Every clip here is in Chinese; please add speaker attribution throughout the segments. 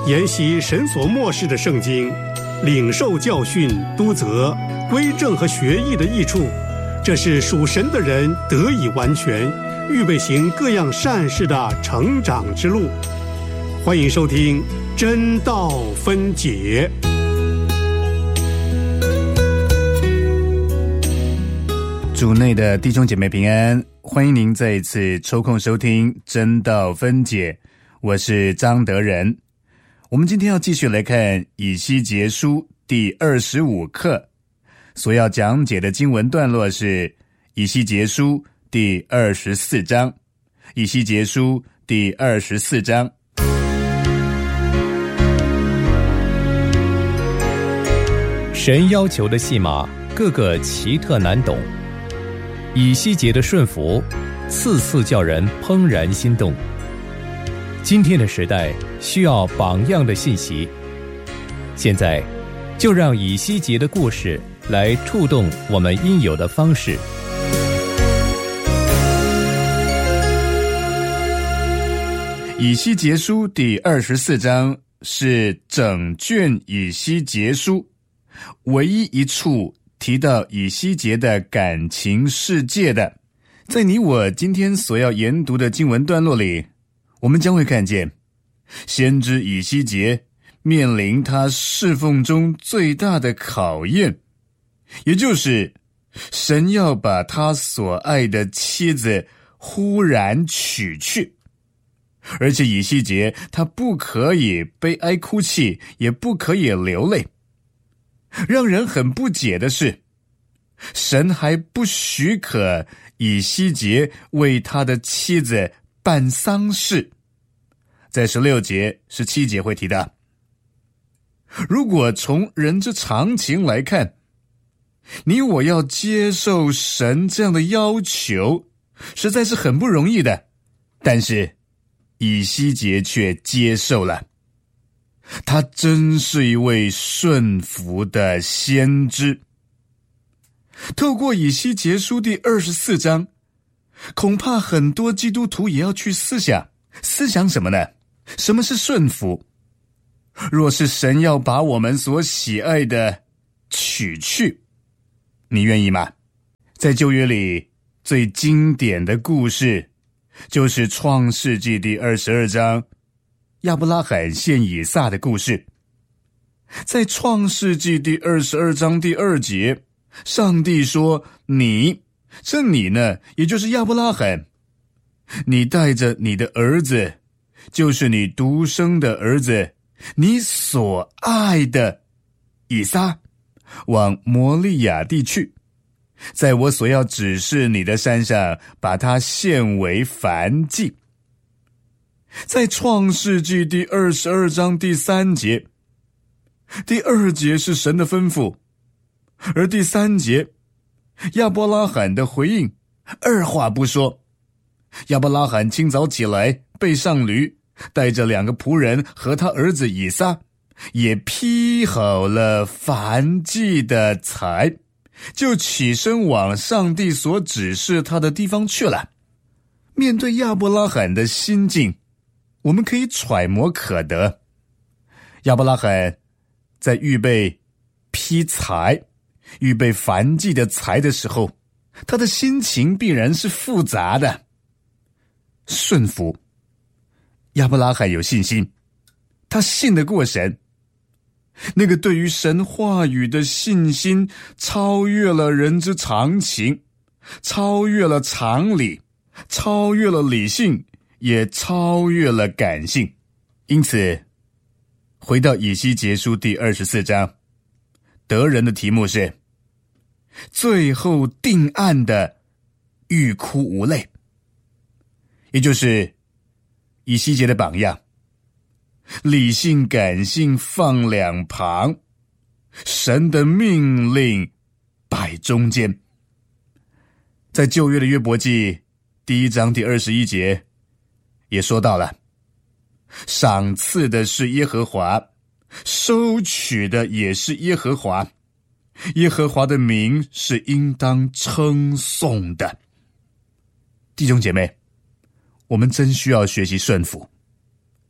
Speaker 1: 研习神所默示的圣经，领受教训、督责、归正和学艺的益处，这是属神的人得以完全，预备行各样善事的成长之路。欢迎收听真道分解。
Speaker 2: 主内的弟兄姐妹平安，欢迎您再一次抽空收听真道分解，我是张德仁。我们今天要继续来看以西结书第25课，所要讲解的经文段落是以西结书第24章。以西结书第24章。
Speaker 3: 神要求的戏码个个奇特难懂，以西结的顺服次次叫人怦然心动。今天的时代需要榜样的信息，现在就让以西结的故事来触动我们应有的方式。
Speaker 2: 以西结书第24章是整卷以西结书唯一一处提到以西结的感情世界的。在你我今天所要研读的经文段落里，我们将会看见先知以西结面临他侍奉中最大的考验，也就是神要把他所爱的妻子忽然娶去，而且以西结他不可以悲哀哭泣，也不可以流泪。让人很不解的是，神还不许可以西结为他的妻子办丧事。在16节、17节会提到，如果从人之常情来看，你我要接受神这样的要求，实在是很不容易的。但是以西结却接受了，他真是一位顺服的先知。透过以西结书第24章，恐怕很多基督徒也要去思想什么呢？什么是顺服？若是神要把我们所喜爱的取去，你愿意吗？在旧约里最经典的故事就是创世纪第22章亚伯拉罕献以撒的故事。在创世纪第22章第2节，上帝说，这你呢，也就是亚伯拉罕，你带着你的儿子，就是你独生的儿子，你所爱的以撒，往摩利亚地去，在我所要指示你的山上，把它献为燔祭。在创世纪第22章第3节，第2节是神的吩咐，而第3节亚伯拉罕的回应，二话不说，亚伯拉罕清早起来，背上驴，带着2个仆人和他儿子以撒，也劈好了燔祭的柴，就起身往上帝所指示他的地方去了。面对亚伯拉罕的心境，我们可以揣摩可得。亚伯拉罕在预备劈柴、预备燔祭的柴的时候，他的心情必然是复杂的。顺服，亚伯拉罕有信心，他信得过神。那个对于神话语的信心超越了人之常情，超越了常理，超越了理性，也超越了感性。因此回到以西结书第24章，得人的题目是最后定案的欲哭无泪，也就是以西结的榜样，理性感性放两旁，神的命令摆中间。在旧约的约伯记第1章第21节也说到了，赏赐的是耶和华，收取的也是耶和华，耶和华的名是应当称颂的。弟兄姐妹，我们真需要学习顺服。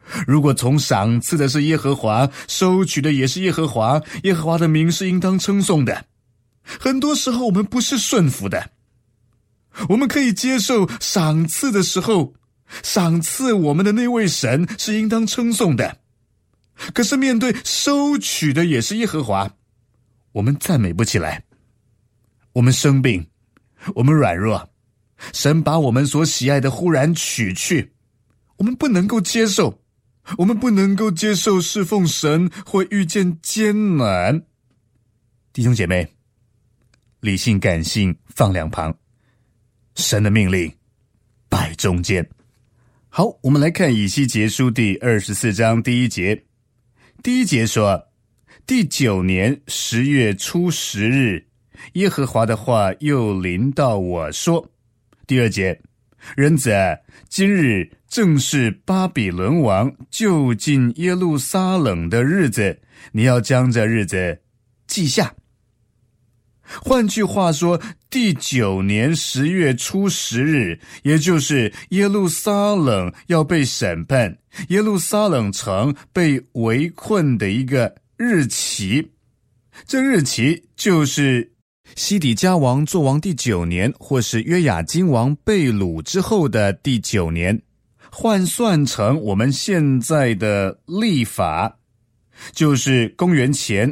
Speaker 2: 如果从赏赐的是耶和华，收取的也是耶和华，耶和华的名是应当称颂的。很多时候我们不是顺服的，我们可以接受赏赐的时候，赏赐我们的那位神是应当称颂的。可是面对收取的也是耶和华，我们赞美不起来。我们生病，我们软弱，神把我们所喜爱的忽然取去，我们不能够接受，我们不能够接受侍奉神会遇见艰难。弟兄姐妹，理性感性放两旁，神的命令摆中间。好，我们来看以西结书第24章第1节。第1节说，第9年10月初10日，耶和华的话又临到我说。第2节，人子啊，今日正是巴比伦王就近耶路撒冷的日子，你要将这日子记下。换句话说，第9年10月初10日，也就是耶路撒冷要被审判，耶路撒冷城被围困的一个日期。这日期就是西底家王作王第9年，或是约雅斤王被掳之后的第9年，换算成我们现在的历法，就是公元前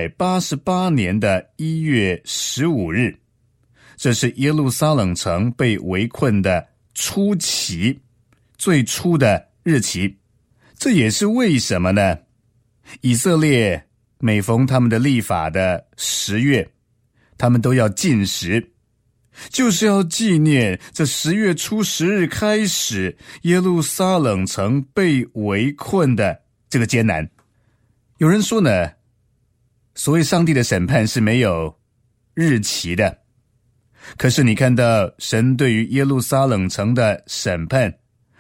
Speaker 2: 588年的1月15日，这是耶路撒冷城被围困的初期，最初的日期。这也是为什么呢？以色列每逢他们的历法的10月，他们都要禁食，就是要纪念这10月初10日开始耶路撒冷城被围困的这个艰难。有人说呢，所谓上帝的审判是没有日期的，可是你看到神对于耶路撒冷城的审判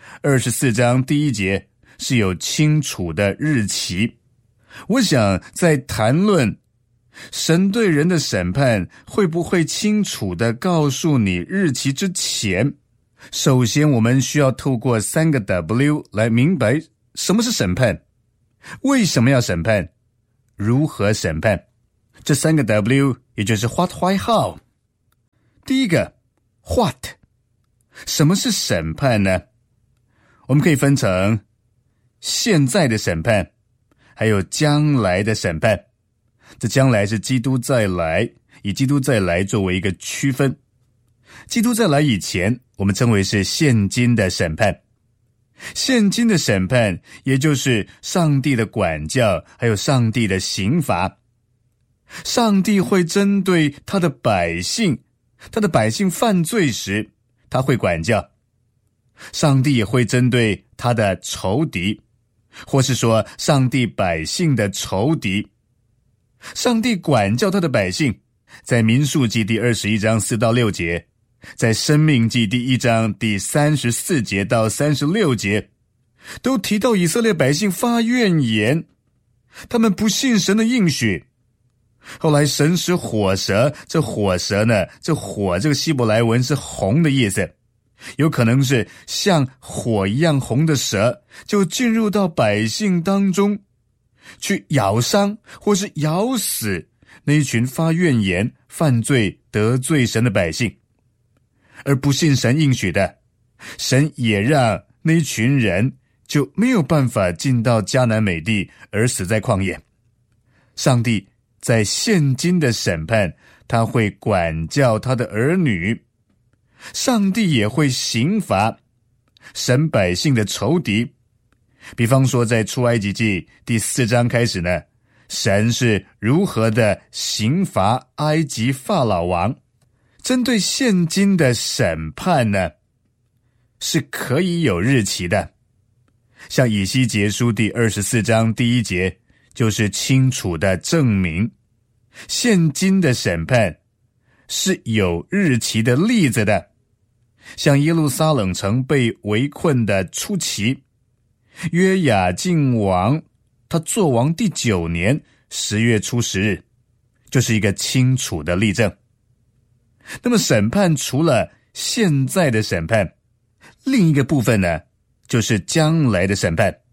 Speaker 2: ，24章第1节是有清楚的日期。我想在谈论神对人的审判会不会清楚地告诉你日期之前，首先我们需要透过3个 W 来明白什么是审判，为什么要审判，如何审判。这3个 W 也就是 What, Why, How。 第一个 What， 什么是审判呢？我们可以分成现在的审判，还有将来的审判。这将来是基督再来，以基督再来作为一个区分。基督再来以前，我们称为是现今的审判。现今的审判，也就是上帝的管教，还有上帝的刑罚。上帝会针对他的百姓犯罪时，他会管教。上帝也会针对他的仇敌，或是说上帝百姓的仇敌。上帝管教他的百姓，在民数记第21章4到6节，在申命记第1章第34节到36节，都提到以色列百姓发怨言，他们不信神的应许。后来神使火蛇，这火蛇呢，这火这个希伯来文是红的意思，有可能是像火一样红的蛇，就进入到百姓当中，去咬伤或是咬死那一群发怨言、犯罪、得罪神的百姓。而不信神应许的，神也让那一群人就没有办法进到迦南美地，而死在旷野。上帝在现今的审判，他会管教他的儿女，上帝也会刑罚神百姓的仇敌。比方说在出埃及记第4章开始呢，神是如何的刑罚埃及法老王。针对现今的审判呢，是可以有日期的。像以西结书第24章第1节，就是清楚的证明现今的审判是有日期的例子的。像耶路撒冷城被围困的初期，约雅斤王他作王第9年10月初10日，就是一个清楚的例证。那么审判除了现在的审判，另一个部分呢，就是将来的审判。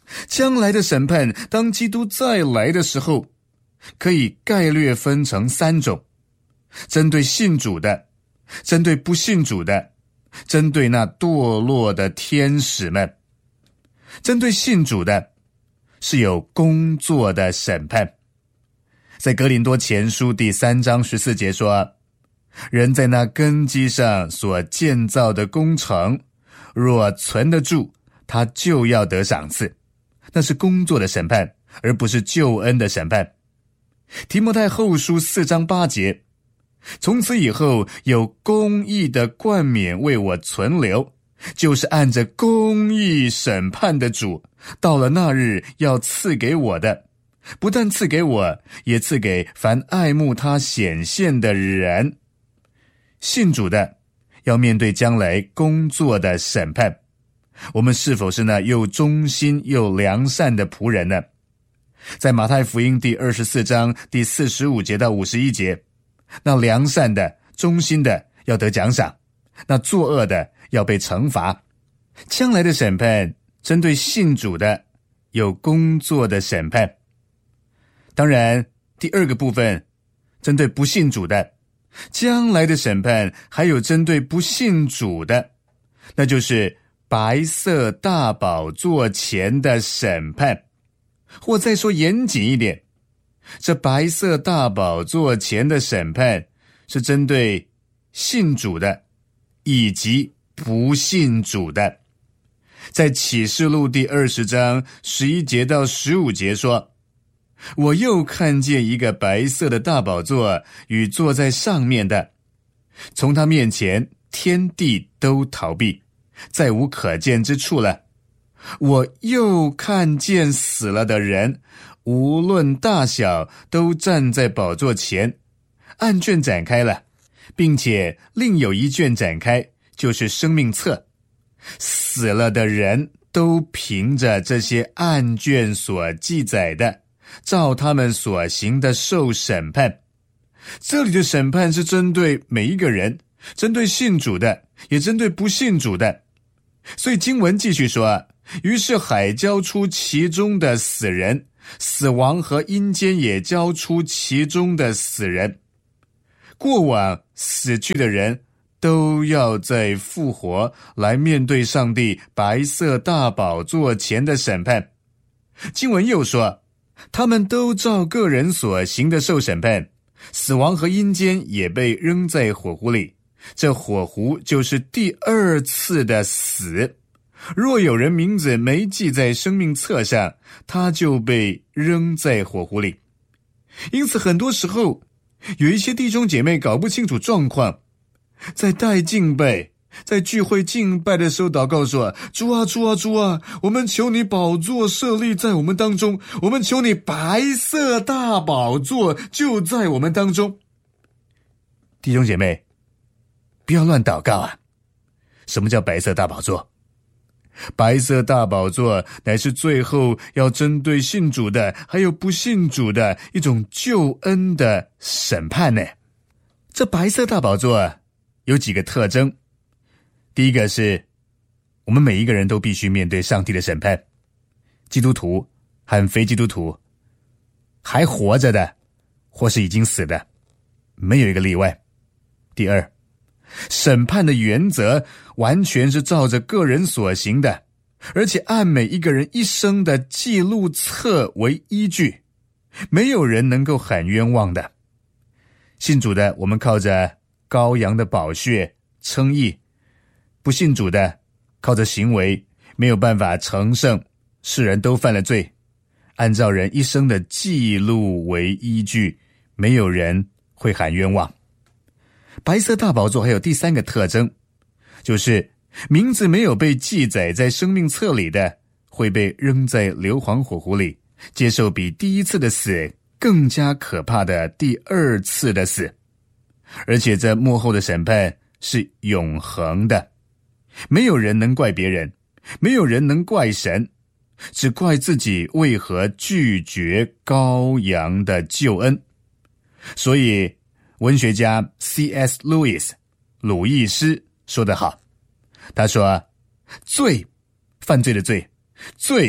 Speaker 2: 将来的审判，当基督再来的时候，可以概略分成3种：针对信主的，针对不信主的，针对那堕落的天使们。针对信主的，是有工作的审判。在哥林多前书第3章14节说，人在那根基上所建造的工程，若存得住，他就要得赏赐。那是工作的审判，而不是救恩的审判。提摩太后书4章8节，从此以后有公义的冠冕为我存留，就是按着公义审判的主，到了那日要赐给我的，不但赐给我，也赐给凡爱慕他显现的人。信主的要面对将来工作的审判，我们是否是那又忠心又良善的仆人呢？在马太福音第24章第45节到51节，那良善的、忠心的要得奖赏，那作恶的要被惩罚。将来的审判针对信主的有工作的审判。当然，第2个部分针对不信主的，将来的审判还有针对不信主的，那就是白色大宝座前的审判。或再说严谨一点，这白色大宝座前的审判是针对信主的以及不信主的。在启示录第20章11节到15节说，我又看见一个白色的大宝座与坐在上面的，从他面前天地都逃避，再无可见之处了。我又看见死了的人，无论大小，都站在宝座前，案卷展开了，并且另有一卷展开，就是生命册。死了的人都凭着这些案卷所记载的，照他们所行的受审判。这里的审判是针对每一个人，针对信主的，也针对不信主的。所以经文继续说，于是海交出其中的死人，死亡和阴间也交出其中的死人。过往死去的人都要再复活，来面对上帝白色大宝座前的审判。经文又说，他们都照个人所行的受审判，死亡和阴间也被扔在火湖里。这火湖就是第2次的死。若有人名字没记在生命册上，他就被扔在火湖里。因此很多时候有一些弟兄姐妹搞不清楚状况，在带敬拜，在聚会敬拜的时候祷告说，主啊主啊主啊，我们求你宝座设立在我们当中，我们求你白色大宝座就在我们当中。弟兄姐妹，不要乱祷告啊！什么叫白色大宝座？白色大宝座乃是最后要针对信主的还有不信主的一种救恩的审判呢。这白色大宝座有几个特征。第一个是，我们每一个人都必须面对上帝的审判，基督徒和非基督徒，还活着的或是已经死的，没有一个例外。第二，审判的原则完全是照着个人所行的，而且按每一个人一生的记录册为依据，没有人能够喊冤枉的。信主的，我们靠着羔羊的宝血称义；不信主的，靠着行为没有办法成圣，世人都犯了罪，按照人一生的记录为依据，没有人会喊冤枉。白色大宝座还有第三个特征，就是名字没有被记载在生命册里的，会被扔在硫磺火湖里，接受比第一次的死更加可怕的第二次的死。而且这末后的审判是永恒的，没有人能怪别人，没有人能怪神，只怪自己为何拒绝羔羊的救恩。所以文学家 C.S. Lewis 鲁易斯说得好，他说，罪，犯罪的罪，罪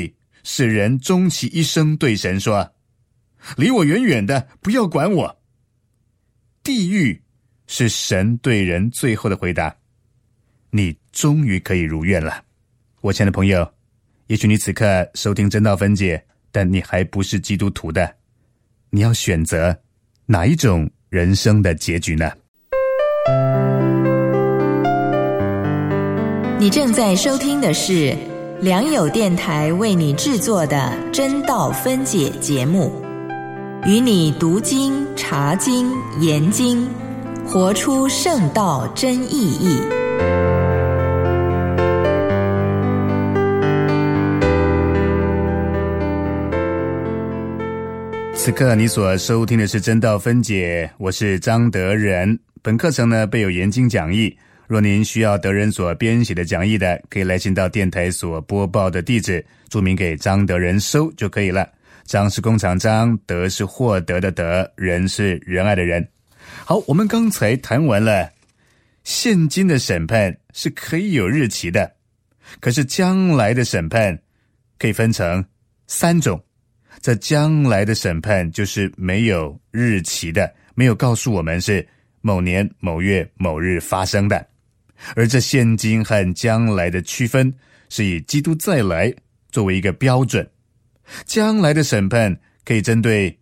Speaker 2: 是人终其一生对神说，离我远远的，不要管我。地狱是神对人最后的回答，你终于可以如愿了。我亲爱的朋友，也许你此刻收听真道分解，但你还不是基督徒的，你要选择哪一种人生的结局呢？
Speaker 4: 你正在收听的是良友电台为你制作的真道分解节目，与你读经、查经、研经，活出圣道真意义。
Speaker 2: 此刻你所收听的是真道分解，我是张德仁。本课程呢备有研经讲义，若您需要德仁所编写的讲义的，可以来信到电台所播报的地址，注明给张德仁收就可以了。张是工厂张，德是获得的德，仁是仁爱的仁。好，我们刚才谈完了现今的审判是可以有日期的，可是将来的审判可以分成3种。这将来的审判就是没有日期的，没有告诉我们是某年某月某日发生的。而这现今和将来的区分是以基督再来作为一个标准。将来的审判可以针对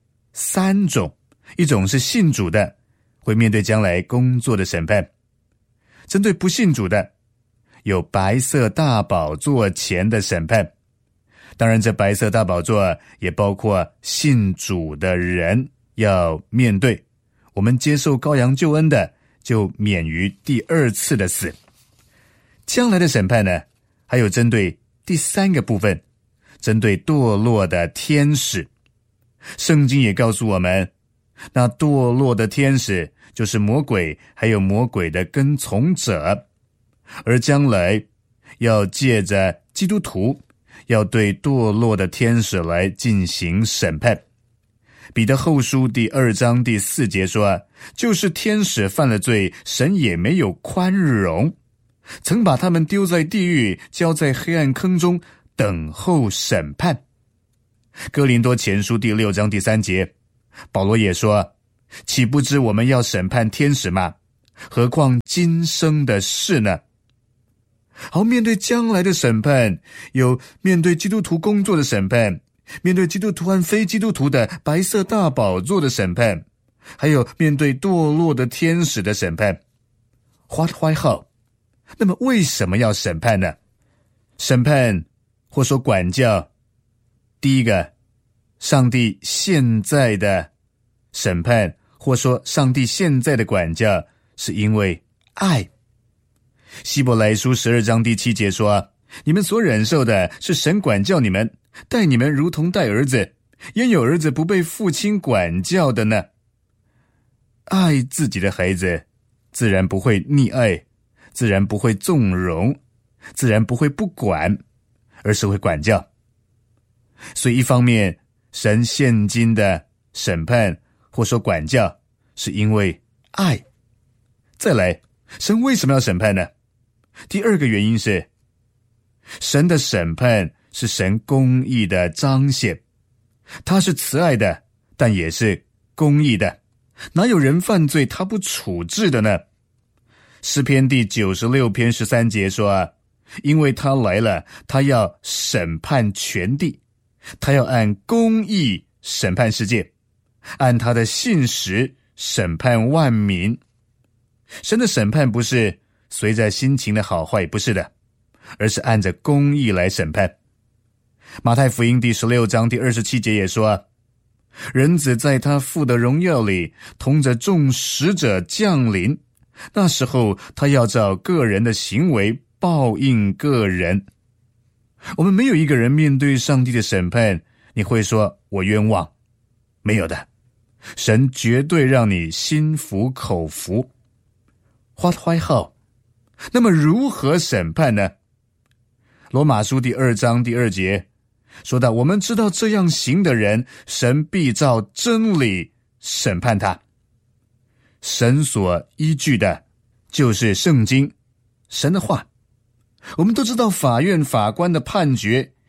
Speaker 2: 3种，一种是信主的，会面对将来工作的审判；针对不信主的，有白色大宝座前的审判。当然这白色大宝座也包括信主的人要面对，我们接受羔羊救恩的就免于第2次的死。将来的审判呢，还有针对第3个部分，针对堕落的天使。圣经也告诉我们，那堕落的天使就是魔鬼还有魔鬼的跟从者，而将来要借着基督徒要对堕落的天使来进行审判。彼得后书第2章第4节说，就是天使犯了罪，神也没有宽容，曾把他们丢在地狱，交在黑暗坑中，等候审判。哥林多前书第6章第3节，保罗也说，岂不知我们要审判天使吗？何况今生的事呢？好，面对将来的审判，有面对基督徒工作的审判，面对基督徒和非基督徒的白色大宝座的审判，还有面对堕落的天使的审判。Why how？ 那么为什么要审判呢？审判或说管教，第一个，上帝现在的审判或说上帝现在的管教是因为爱。希伯来书12章第7节说，你们所忍受的是神管教你们，待你们如同待儿子，焉有儿子不被父亲管教的呢？爱自己的孩子，自然不会溺爱，自然不会纵容，自然不会不管，而是会管教。所以一方面，神现今的审判或说管教是因为爱。再来，神为什么要审判呢？第2个原因是，神的审判是神公义的彰显，他是慈爱的，但也是公义的。哪有人犯罪他不处置的呢？诗篇第96篇13节说，因为他来了，他要审判全地，他要按公义审判世界，按他的信实审判万民。神的审判不是随着心情的好坏，不是的，而是按着公义来审判。马太福音第16章第27节也说，人子在他父的荣耀里，同着众使者降临，那时候他要照个人的行为报应个人。我们没有一个人面对上帝的审判，你会说我冤枉，没有的。神绝对让你心服口服。Why how？ 那么如何审判呢？罗马书第2章第2节说到，我们知道这样行的人，神必照真理审判他。神所依据的就是圣经，神的话。我们都知道法院法官的判决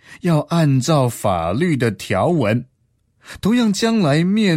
Speaker 2: 要按照法律的条文。同样将来面